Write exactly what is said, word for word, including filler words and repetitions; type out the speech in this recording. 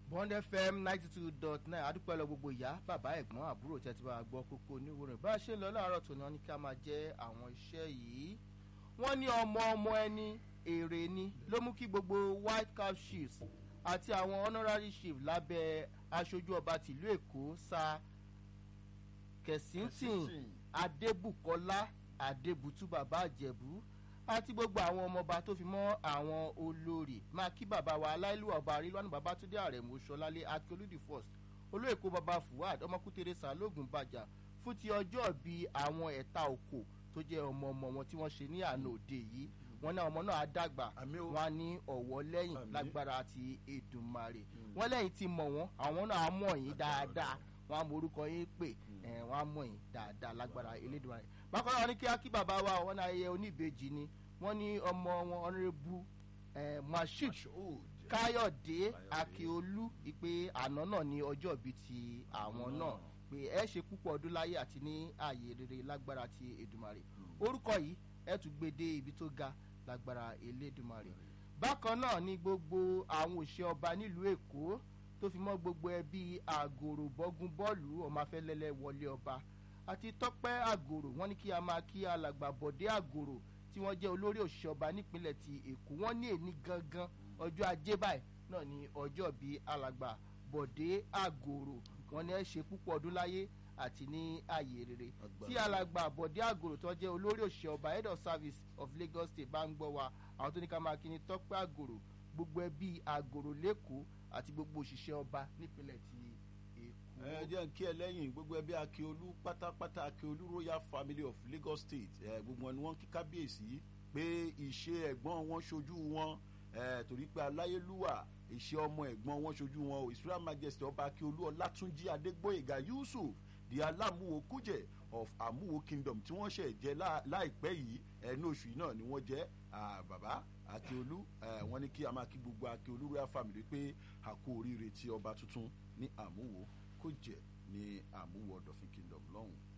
Bond F M ninety two dot nine adúpẹ́ lọ gbogbo ìyá bàbá ẹ̀gbọ́n àbúrò tí a ti bá a gbọ́ kókó oníwòrán bá a ṣe ń lọ láàárọ̀ tó náà ní ká máa jẹ́ àwọn iṣẹ́ yìí wọ́n ní ọmọ ọmọ ẹni èrè ni ló mú kí gbogbo white cap chiefs àti àwọn honorary chief lábẹ́ aṣojú ọba tìlú Èkó sa Kẹ̀sìntìn Adébùkọ́lá Adébùtú bàbá Àjẹ̀bú àti gbogbo àwọn ọmọọba tó fi mọ́ àwọn olórí máa kí bàbá wa aláìlúwà ọba àríwánu Babátúndé Àrẹ̀mú Ṣọlálé Akíolúdì first olóyèkó bàbá Fuad ọmọkútèrè Sàlógún Bàjà fún ti ọjọ́ bí àwọn ẹ̀ta òkò tó jẹ́ ọmọ ọmọ wọn tí wọ́n ṣe ní àná òde yìí wọ́n ní ọmọ náà á dàgbà wọ́n ní ọ̀wọ́ lẹ́yìn lágbára àti Èdùmàrè wọ́n lẹ́yìn tí mọ̀ wọ́n àwọn náà á mọ̀ yín dáadáa wọ́n á mọ orúkọ yín pè wọ́n á mọ̀ yín dáadáa lágbára Elédùmarè bákan náà wọ́n ní kí á kí bàbá wa wọ́n ní ayẹyẹ oníbejì ni wọ́n ní ọmọ wọn ọ̀nẹ́rẹ́bù Mashood Káyọ̀dé Akíolú ìpè àná náà ní ọjọ́ bíi ti àwọn náà pé ẹ ṣe púpọ̀ ọdún láyé àti ní ààyè rere lágbára ti Èdùmàrè orúkọ yìí ẹ tún gbé dé ibi tó ga lágbára Elédùmarè bákan náà ní gbogbo àwọn òṣìṣẹ́ ọba nílùú Èkó tó fi mọ́ gbogbo ẹbí Àgòrò Bọ́gún Bọ́ọ̀lù Ọmọafẹ́lẹ́lẹ́ wọlé ọba àti Tọ́pẹ́ Àgòrò wọ́n ní kí a máa kí alàgbà Bọ̀dé Àgòrò tí wọ́n jẹ́ olórí òṣìṣẹ́ ọba nípínlẹ̀ ti Èkó wọ́n ní èní gangan ọjọ́ ajé báyìí náà ní ọjọ́ bíi alàgbà Bọ̀dé Àgòrò wọ́n ní ẹ ṣe púpọ̀ ọdún láyé àti ní ààyè rere tí alàgbà Bọ̀dé Àgòrò tó jẹ́ olórí òṣìṣẹ́ ọba head of service of Lagos State bá ń gbọ́ wa àwọn tó ní ká máa kí ni Tọ́pẹ́ Àgòrò gbogbo ẹbí Àgòrò lẹ́kọ̀ọ́ àti gbogbo òṣìṣẹ́ ọba nípínlẹ̀ ti Èkó. ẹ jẹ́ kí ẹ lẹ́yìn gbogbo ẹbí Akíolú pátápátá Akíolú Royal Family of Lagos State ẹ gbogbo wọn ni wọ́n kí kábíyèsí pé ìṣe ẹ̀gbọ́n wọn ṣojú wọn ẹ torí pé aláyélúwà ìṣe ọmọ ẹ̀gbọ́n wọn ṣojú wọn o Israel Majesty ọba Akíolú Ọlátúnjí Adégbóyèga Yusuf di Alámúwo Kújẹ of Àmúwo Kingdom tí wọ́n ṣẹ̀ jẹ́ láìpẹ́ yìí ẹnu oṣù yìí náà ni wọ́n jẹ́ bàbá Akíolú wọ́n ní kí a máa kí gbogbo Akíolú Royal Family pé àkó oríire tí ọba tuntun ní Àmúwo Kújẹ ní Àmúwo Ọ̀dọ̀fin Kingdom lọ́hùn.